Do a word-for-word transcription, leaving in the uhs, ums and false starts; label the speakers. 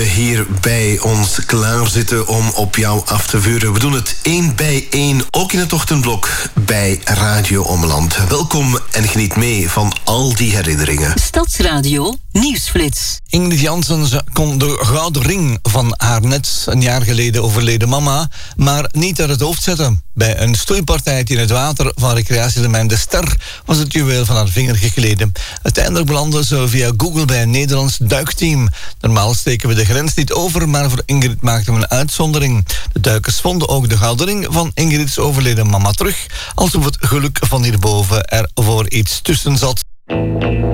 Speaker 1: Hier bij ons klaar zitten om op jou af te vuren. We doen het één bij één, ook in het ochtendblok bij Radio Ommeland. Welkom en geniet mee van al die herinneringen.
Speaker 2: Stadsradio Nieuwsflits.
Speaker 3: Ingrid Janssens kon de gouden ring van haar net een jaar geleden overleden mama maar niet uit het hoofd zetten. Bij een stoeipartijtje in het water van recreatieterrein De Ster was het juweel van haar vinger gegleden. Uiteindelijk belandde ze via Google bij een Nederlands duikteam. Normaal steken we de grens niet over, maar voor Ingrid maakten we een uitzondering. De duikers vonden ook de gouden ring van Ingrid's overleden mama terug, alsof het geluk van hierboven er voor iets tussen zat.